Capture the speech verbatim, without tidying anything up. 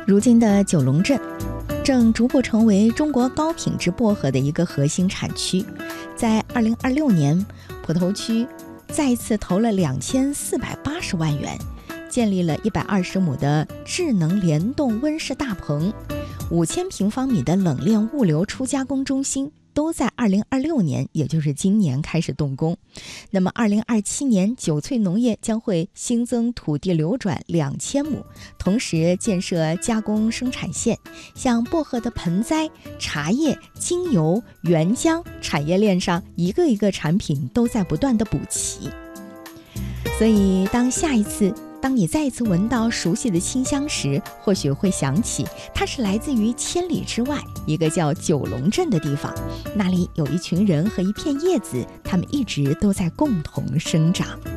如今的九龙镇正逐步成为中国高品质薄荷的一个核心产区。在二零二六年，普头区再次投了两千四百八十万元，建立了一百二十亩的智能联动温室大棚，五千平方米的冷链物流初加工中心都在二零二六年，也就是今年开始动工。那么二零二七年，九翠农业将会新增土地流转两千亩，同时建设加工生产线，像薄荷的盆栽、茶叶、精油、原浆产业链上一个一个产品都在不断的补齐。所以当下一次当你再一次闻到熟悉的清香时，或许会想起它是来自于千里之外一个叫九龙镇的地方，那里有一群人和一片叶子，它们一直都在共同生长。